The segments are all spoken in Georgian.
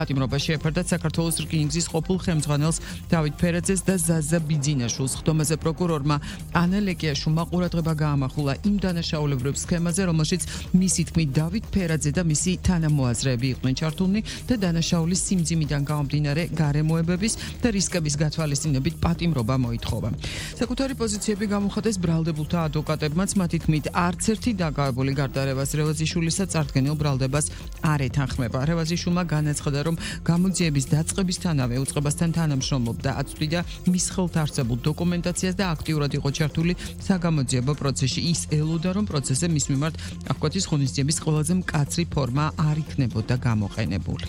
პატიმრობა შეეფარდა საქართველოს რკინიგზის ყოფილ ხელმძღვანელს დავით ფერაძეს და ზაზა ბიძინაშვილს. ხდომაზე პროკურორმა ანა ლეკიაშვილმა ყურადღება გაამახვილა იმ დანაშაულებრივ სქემაზე, რომელშიც მისი თქმით დავით ფერაძე და მისი თანამოაზრეები იყვნენ ჩართულნი და დანაშაულის სიმძიმიდან გამომდინარე გარემოებების და რისკების გათვალისწინებით პატიმრობა მოითხოვა. საკუთარი პოზიციები გამოხატეს ბრალდებულთა ადვოკატებმაც, მათი თქმით არც ერთი დაკავებული გარდა რევაზ რევაზიშვილისა წარდგენილ ბრალდებას არ ეთანხმება. რევაზიშვილმა განაცხადა, რომ გამოძიების დაწყებისთანავე უწყებასთან თანამშრომლობდა, აწვდიდა მის ხელთ არსებულ დოკუმენტაციას და აქტიურად იყო ჩართული საგამოძიებო პროცესში. ის ელოდა, რომ პროცესზე მის მიმართ აღკვეთის ღონისძიების ყველაზე მკაცრი ფორმა არ იქნებოდა გამოყენებული.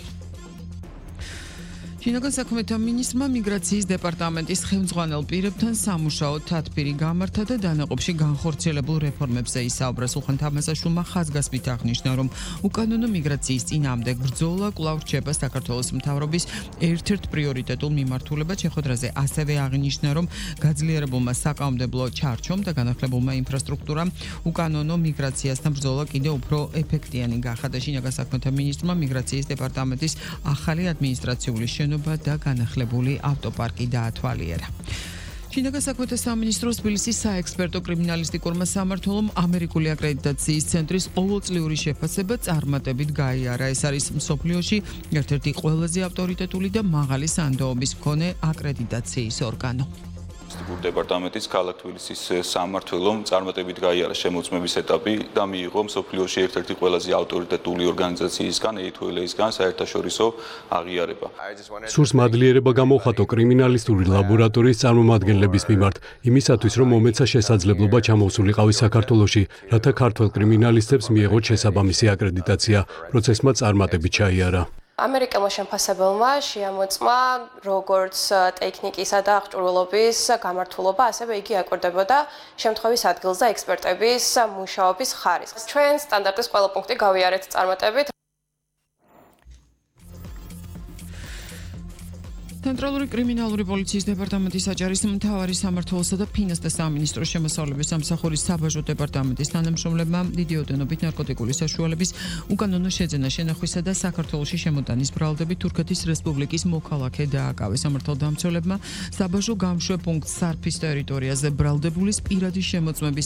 შინაგან საქმეთა მინისტრმა მიგრაციის დეპარტამენტის ხელმძღვანელ პირებთან სამუშაო თათბირი გამართა და დანაყოფში განხორციელებულ რეფორმებზე ისაუბრა. სულხან თამაზაშვილმა ხაზგასმით აღნიშნა, რომ უკანონო მიგრაციის წინააღმდეგ ბრძოლა კვლავ რჩება საქართველოს მთავრობის ერთ-ერთ პრიორიტეტულ მიმართულებად. შეხვედრაზე ასევე აღნიშნა, რომ გაძლიერებულმა საკანონმდებლო ჩარჩომ და განახლებულმა ინფრასტრუქტურამ უკანონო მიგრაციასთან ბრძოლა კიდევ უფრო ეფექტიანი გახადა. შინაგან საქმეთა მინისტრმა მიგრაციის დეპარტამენტის ახალი ადმინისტრაციული და განახლებული ავტოპარკი დაათვალიერა. შინაგან საქმეთა სამინისტროს თბილისის საექსპერტო კრიმინალისტიკურმა სამმართველომ ამერიკული აკრედიტაციის ცენტრის ყოველწლიური შეფასება წარმატებით გაიარა. ეს არის მსოფლიოში ერთ-ერთი ყველაზე ავტორიტეტული და მაღალი სანდოობის მქონე აკრედიტაციის ორგანო. დეპარტამენტის ქალაქ თბილისის სამმართველომ წარმატებით გაიარა შემოწმების ეტაპი და მიიღო მსოფლიოში ერთ-ერთი ყველაზე ავტორიტეტული ორგანიზაციისგან AAA-ისგან საერთაშორისო აღიარება. სურს მადლიერება გამოვხატო კრიმინალისტური ლაბორატორიის წარმომადგენლების მიმართ, იმისათვის რომ მომეცა შესაძლებლობა ჩამოვსულიყავი საქართველოში, რათა ქართველ კრიმინალისტებს მიეღოთ შესაბამისი აკრედიტაცია. პროცესმა წარმატებით ჩაიარა. ამერიკელმა შემფასებელმა შეამოწმა როგორც ტექნიკისა და აღჭურვილობის გამართულობა, ასევე იგი აკვირდებოდა შემთხვევის ადგილზე და ექსპერტების მუშაობის ხარისხს. ჩვენ სტანდარტის ყველა პუნქტი გავიარეთ წარმატებით. ცენტრალური კრიმინალური პოლიციის დეპარტამენტის აჭარის მთავარი სამმართველოსა და ფინანსთა სამინისტროს შემოსავლების სამსახურის საბაჟო დეპარტამენტის თანამშრომლებმა დიდი ოდენობით ნარკოტიკული საშუალების უკანონო შეძენა, შენახვისა და საქართველოში შემოტანის ბრალდებით თურქეთის რესპუბლიკის მოქალაქე დააკავეს. სამმართველო დამცველებმა საბაჟო გამშვე პუნქტ სარფის ტერიტორიაზე ბრალდებულის პირადი შემოწმების